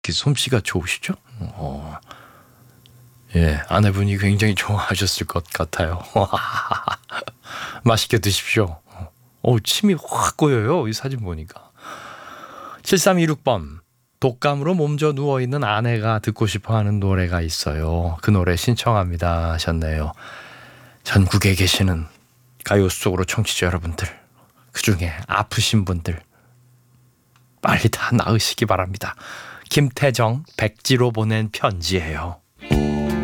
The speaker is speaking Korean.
솜씨가 좋으시죠? 예, 아내분이 굉장히 좋아하셨을 것 같아요. 맛있게 드십시오. 침이 확 고여요. 이 사진 보니까. 7326번. 독감으로 몸져 누워있는 아내가 듣고 싶어하는 노래가 있어요. 그 노래 신청합니다 하셨네요. 전국에 계시는 가요 속으로 청취자 여러분들, 그중에 아프신 분들 빨리 다 나으시기 바랍니다. 김태정, 백지로 보낸 편지예요.